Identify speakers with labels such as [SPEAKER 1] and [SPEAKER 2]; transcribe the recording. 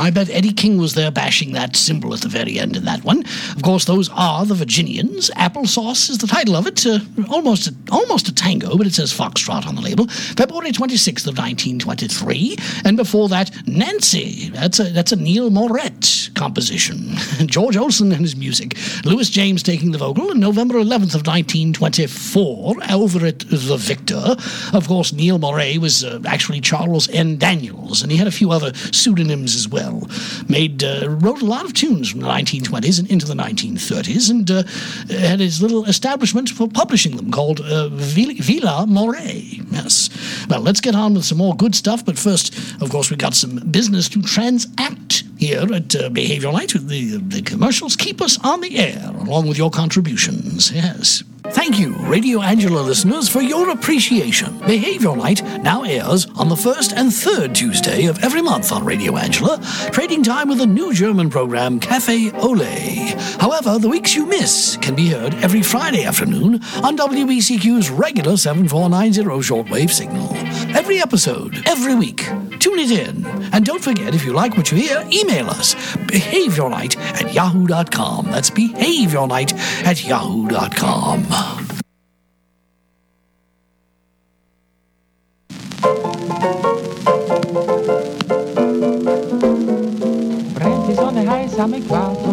[SPEAKER 1] I bet Eddie King was there bashing that cymbal at the very end in that one. Of course, those are the Virginians. Applesauce is the title of it. Almost a tango, but it says Foxtrot on the label. February 26th of 1923. And before that, Nancy. That's a Neil Moret composition. George Olsen and his music. Louis James taking the vocal. And November 11th of 1924, over at the Victor. Of course, Neil Moret was actually Charles N. Daniels, and he had a few other pseudonyms as well. Wrote a lot of tunes from the 1920s and into the 1930s, and had his little establishment for publishing them called Villa Moret. Yes. Well, let's get on with some more good stuff, but first, of course, we've got some business to transact here at Behavioral Night. The commercials keep us on the air, along with your contributions. Yes. Thank you, Radio Angela listeners, for your appreciation. Behavioral Night now airs on the first and third Tuesday of every month on Radio Angela, trading time with the new German program Café Olé. However, the weeks you miss can be heard every Friday afternoon on WBCQ's regular 7490 shortwave signal. Every episode, every week. Tune it in. And don't forget, if you like what you hear, email us, behaviornight@yahoo.com. That's behaviornight@yahoo.com.
[SPEAKER 2] Brennt die Sonne heiß am Äquator,